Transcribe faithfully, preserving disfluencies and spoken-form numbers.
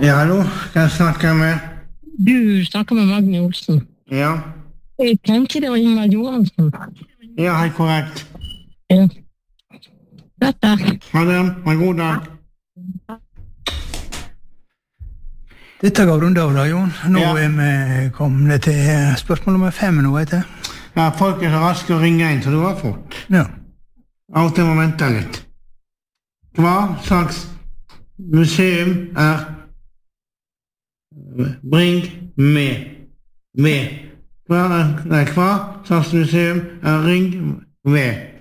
Ja, hallo, kan jeg snakke med? Du snakker med Magne Olsen. Ja. Jeg tenker det var Ingvar Johansen. Ja, helt korrekt. Ja. Dette. Ha det, ha en god dag. Dette går rundt av Jon. Nå Ja. er vi kommet til spørsmål nummer fem nå, vet jeg. Ja, folk er så raske å ringe inn, så du har fått. Ja. Av og til må vente litt. Hva slags museum er Bring med med? Hva, nei, hva slags museum er Ring ved?